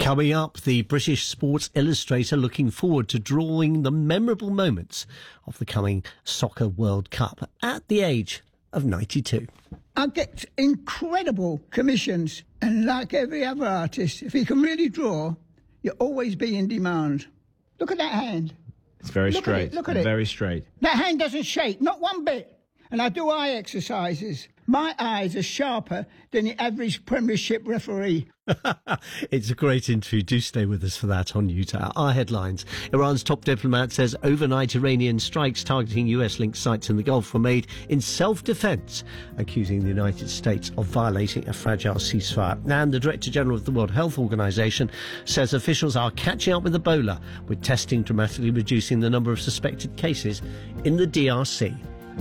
Coming up, the British Sports Illustrator looking forward to drawing the memorable moments of the coming Soccer World Cup at the age of 92. I get incredible commissions, and like every other artist, if you can really draw, you'll always be in demand. Look at that hand. It's very straight. Look at it. Very straight. That hand doesn't shake, not one bit. And I do eye exercises. My eyes are sharper than the average Premiership referee. It's a great interview. Do stay with us for that on Utah. Our headlines. Iran's top diplomat says overnight Iranian strikes targeting US-linked sites in the Gulf were made in self-defense, accusing the United States of violating a fragile ceasefire. And the Director General of the World Health Organization says officials are catching up with Ebola, with testing dramatically reducing the number of suspected cases in the DRC.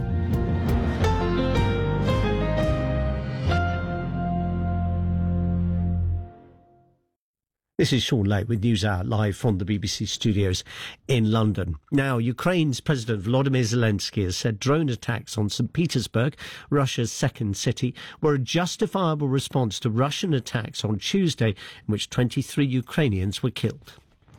This is Sean Lake with NewsHour live from the BBC studios in London. Now, Ukraine's President Volodymyr Zelensky has said drone attacks on St. Petersburg, Russia's second city, were a justifiable response to Russian attacks on Tuesday, in which 23 Ukrainians were killed.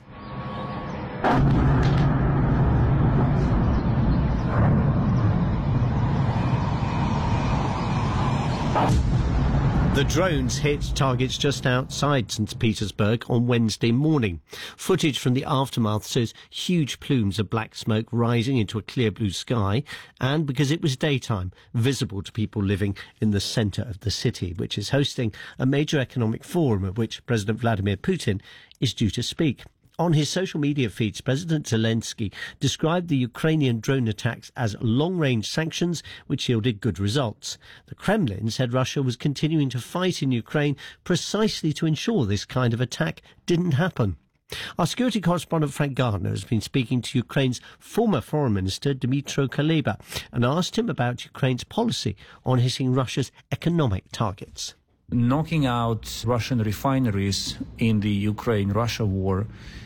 The drones hit targets just outside St. Petersburg on Wednesday morning. Footage from the aftermath shows huge plumes of black smoke rising into a clear blue sky and, because it was daytime, visible to people living in the centre of the city, which is hosting a major economic forum at which President Vladimir Putin is due to speak. On his social media feeds, President Zelensky described the Ukrainian drone attacks as long-range sanctions, which yielded good results. The Kremlin said Russia was continuing to fight in Ukraine precisely to ensure this kind of attack didn't happen. Our security correspondent Frank Gardner has been speaking to Ukraine's former Foreign Minister Dmytro Kuleba and asked him about Ukraine's policy on hitting Russia's economic targets. Knocking out Russian refineries in the Ukraine-Russia war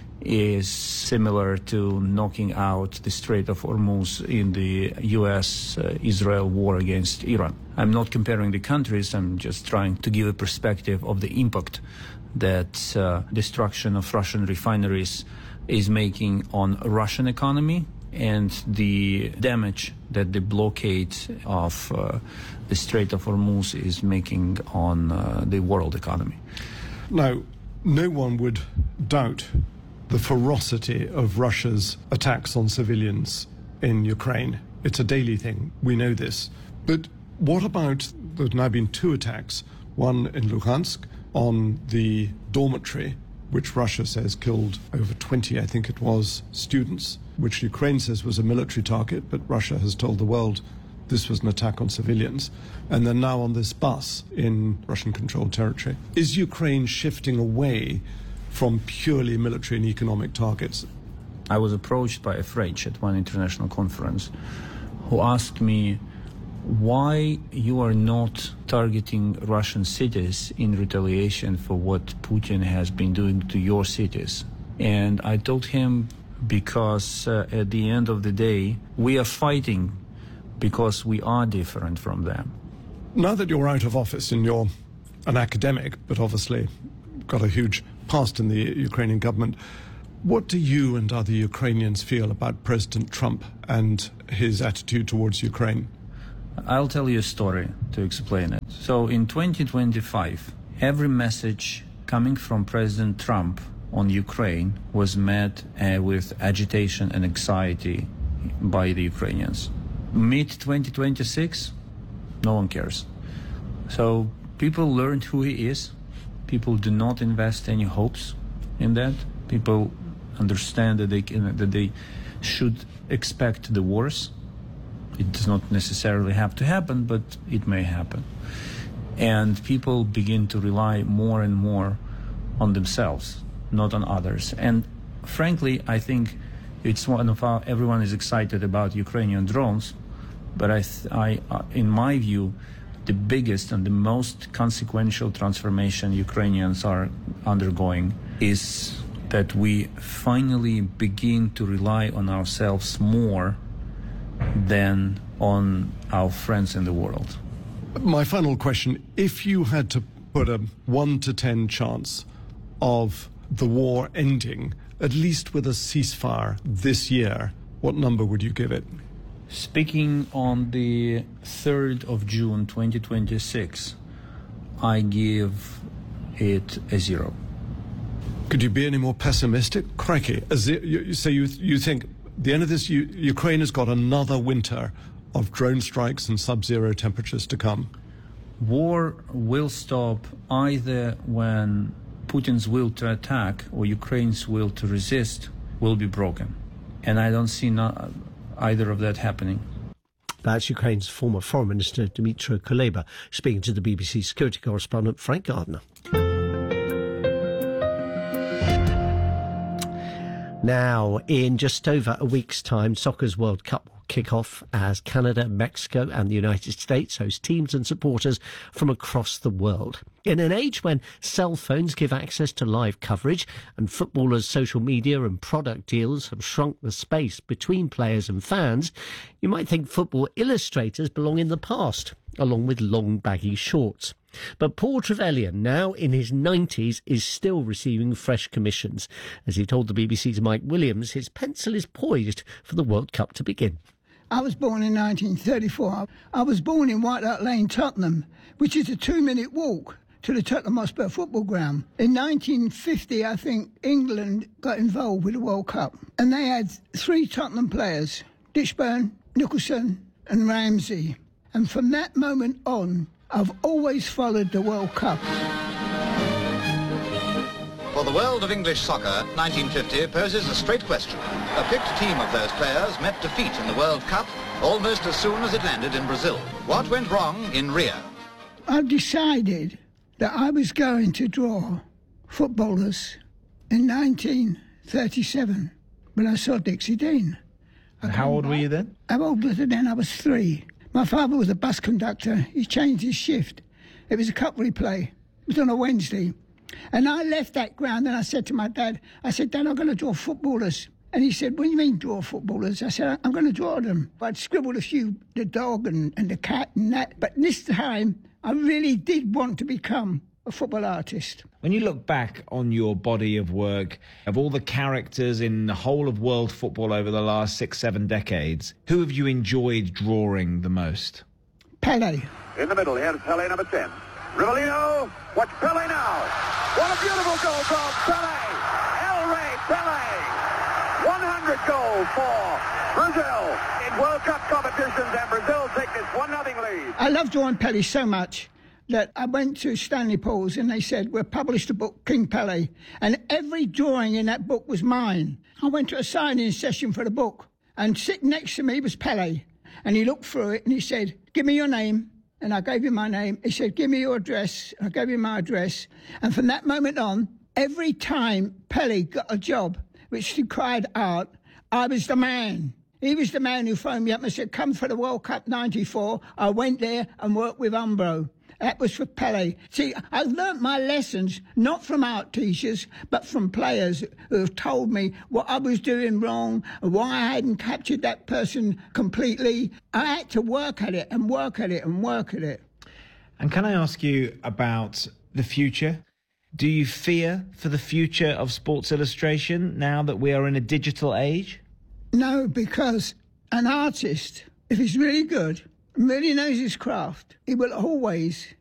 is similar to knocking out the Strait of Hormuz in the US-Israel war against Iran. I'm not comparing the countries, I'm just trying to give a perspective of the impact that destruction of Russian refineries is making on Russian economy and the damage that the blockade of the Strait of Hormuz is making on the world economy. Now, no one would doubt the ferocity of Russia's attacks on civilians in Ukraine. It's a daily thing. We know this. But what about, there have now been two attacks, one in Luhansk on the dormitory, which Russia says killed over 20, I think it was, students, which Ukraine says was a military target, but Russia has told the world this was an attack on civilians. And then now on this bus in Russian-controlled territory. Is Ukraine shifting away from purely military and economic targets? I was approached by a French at one international conference who asked me why you are not targeting Russian cities in retaliation for what Putin has been doing to your cities. And I told him because at the end of the day, we are fighting because we are different from them. Now that you're out of office and you're an academic, but obviously got a huge past in the Ukrainian government, what do you and other Ukrainians feel about President Trump and his attitude towards Ukraine? I'll tell you a story to explain it. So in 2025, every message coming from President Trump on Ukraine was met with agitation and anxiety by the Ukrainians. Mid-2026, no one cares. So people learned who he is. People do not invest any hopes in that. People understand that they should expect the worst. It does not necessarily have to happen, but it may happen. And people begin to rely more and more on themselves, not on others. And frankly, I think it's one of our, everyone is excited about Ukrainian drones, but in my view, the biggest and the most consequential transformation Ukrainians are undergoing is that we finally begin to rely on ourselves more than on our friends in the world. My final question, if you had to put a 1 to 10 chance of the war ending, at least with a ceasefire this year, what number would you give it? Speaking on the 3rd of June 2026, I give it a 0. Could you be any more pessimistic? Crikey. So you think the end of this, Ukraine has got another winter of drone strikes and sub-zero temperatures to come? War will stop either when Putin's will to attack or Ukraine's will to resist will be broken. And I don't see either of that happening. That's Ukraine's former Foreign Minister Dmytro Kuleba speaking to the BBC security correspondent Frank Gardner. Now, in just over a week's time, soccer's World Cup will kick off as Canada, Mexico and the United States host teams and supporters from across the world. In an age when cell phones give access to live coverage and footballers' social media and product deals have shrunk the space between players and fans, you might think football illustrators belong in the past, along with long baggy shorts. But Paul Trevelyan, now in his 90s, is still receiving fresh commissions. As he told the BBC's Mike Williams, his pencil is poised for the World Cup to begin. I was born in 1934. I was born in White Hart Lane, Tottenham, which is a 2-minute walk to the Tottenham Hotspur football ground. In 1950, I think, England got involved with the World Cup. And they had 3 Tottenham players, Ditchburn, Nicholson and Ramsey. And from that moment on, I've always followed the World Cup. For the world of English soccer, 1950 poses a straight question. A picked team of those players met defeat in the World Cup almost as soon as it landed in Brazil. What went wrong in Rio? I decided that I was going to draw footballers in 1937 when I saw Dixie Dean. And how old were you then? How old was I then? I was 3. My father was a bus conductor. He changed his shift. It was a cup replay. It was on a Wednesday. And I left that ground and I said to my dad, Dad, I'm going to draw footballers. And he said, what do you mean draw footballers? I said, I'm going to draw them. I'd scribbled a few, the dog and the cat and that. But this time, I really did want to become a football artist. When you look back on your body of work, of all the characters in the whole of world football over the last 6-7 decades, who have you enjoyed drawing the most? Pele. In the middle, here's Pele, number 10. Rivellino, watch Pele now. What a beautiful goal from Pele. El Rey Pele. 100 goals for Brazil in World Cup competitions, and Brazil take this 1-0 lead. I love drawing Pele so much that I went to Stanley Paul's and they said, we'll publish the book King Pele. And every drawing in that book was mine. I went to a signing session for the book and sitting next to me was Pele. And he looked through it and he said, give me your name. And I gave him my name. He said, give me your address. I gave him my address. And from that moment on, every time Pele got a job which required art, I was the man. He was the man who phoned me up and said, come for the World Cup 94. I went there and worked with Umbro. That was for Pele. See, I've learnt my lessons, not from art teachers, but from players who have told me what I was doing wrong, and why I hadn't captured that person completely. I had to work at it and work at it and work at it. And can I ask you about the future? Do you fear for the future of Sports Illustration now that we are in a digital age? No, because an artist, if he's really good, really knows his craft, he will always